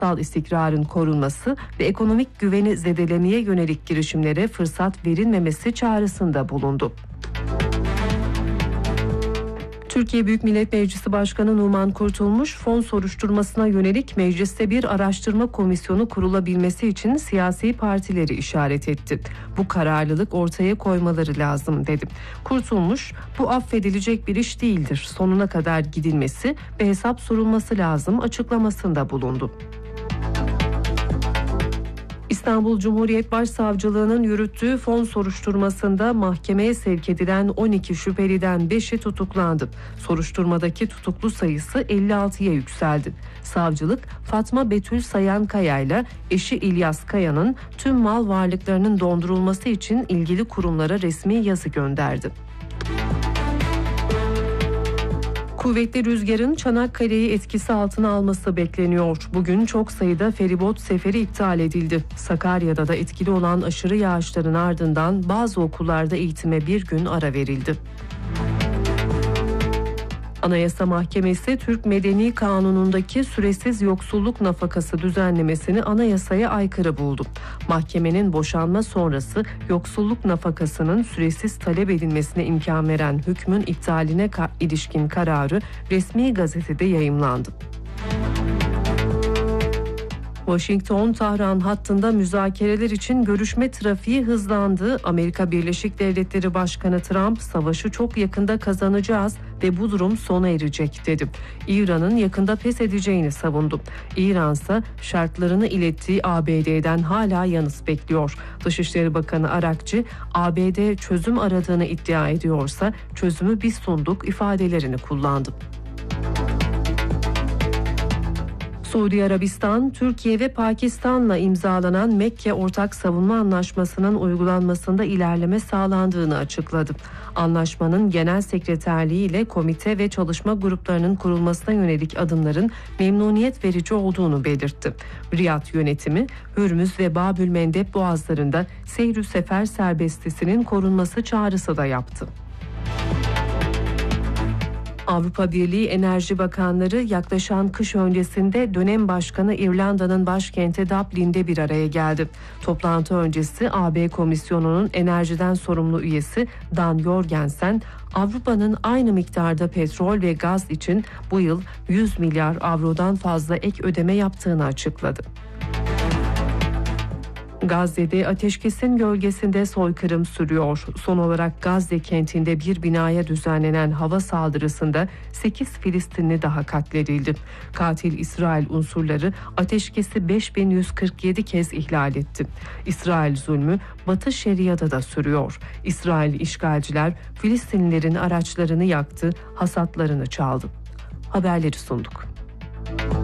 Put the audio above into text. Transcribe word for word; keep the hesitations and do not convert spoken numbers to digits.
siyasal istikrarın korunması ve ekonomik güveni zedelemeye yönelik girişimlere fırsat verilmemesi çağrısında bulundu. Türkiye Büyük Millet Meclisi Başkanı Numan Kurtulmuş, fon soruşturmasına yönelik mecliste bir araştırma komisyonu kurulabilmesi için siyasi partileri işaret etti. Bu kararlılık ortaya koymaları lazım dedi. Kurtulmuş, bu affedilecek bir iş değildir. Sonuna kadar gidilmesi ve hesap sorulması lazım açıklamasında bulundu. İstanbul Cumhuriyet Başsavcılığı'nın yürüttüğü fon soruşturmasında mahkemeye sevk edilen on iki şüpheliden beşi tutuklandı. Soruşturmadaki tutuklu sayısı elli altıya yükseldi. Savcılık, Fatma Betül Sayan Kaya ile eşi İlyas Kaya'nın tüm mal varlıklarının dondurulması için ilgili kurumlara resmi yazı gönderdi. Kuvvetli rüzgarın Çanakkale'yi etkisi altına alması bekleniyor. Bugün çok sayıda feribot seferi iptal edildi. Sakarya'da da etkili olan aşırı yağışların ardından bazı okullarda eğitime bir gün ara verildi. Anayasa Mahkemesi, Türk Medeni Kanunu'ndaki süresiz yoksulluk nafakası düzenlemesini anayasaya aykırı buldu. Mahkemenin boşanma sonrası yoksulluk nafakasının süresiz talep edilmesine imkan veren hükmün iptaline ka- ilişkin kararı resmi gazetede yayımlandı. Washington-Tahran hattında müzakereler için görüşme trafiği hızlandı. Amerika Birleşik Devletleri Başkanı Trump, savaşı çok yakında kazanacağız ve bu durum sona erecek dedi. İran'ın yakında pes edeceğini savundu. İran ise şartlarını ilettiği A B D'den hala yanıt bekliyor. Dışişleri Bakanı Arakçı, A B D çözüm aradığını iddia ediyorsa çözümü biz sunduk ifadelerini kullandı. Suudi Arabistan, Türkiye ve Pakistan'la imzalanan Mekke Ortak Savunma Anlaşması'nın uygulanmasında ilerleme sağlandığını açıkladı. Anlaşmanın genel sekreterliği ile komite ve çalışma gruplarının kurulmasına yönelik adımların memnuniyet verici olduğunu belirtti. Riyad yönetimi, Hürmüz ve Babülmendeb boğazlarında seyr-ü sefer serbestisinin korunması çağrısı da yaptı. Avrupa Birliği Enerji Bakanları yaklaşan kış öncesinde dönem başkanı İrlanda'nın başkenti Dublin'de bir araya geldi. Toplantı öncesi A B Komisyonu'nun enerjiden sorumlu üyesi Dan Jorgensen, Avrupa'nın aynı miktarda petrol ve gaz için bu yıl yüz milyar avrodan fazla ek ödeme yaptığını açıkladı. Gazze'de ateşkesin gölgesinde soykırım sürüyor. Son olarak Gazze kentinde bir binaya düzenlenen hava saldırısında sekiz Filistinli daha katledildi. Katil İsrail unsurları ateşkesi beş bin yüz kırk yedi kez ihlal etti. İsrail zulmü Batı Şeria'da da sürüyor. İsrail işgalciler Filistinlilerin araçlarını yaktı, hasatlarını çaldı. Haberleri sunduk.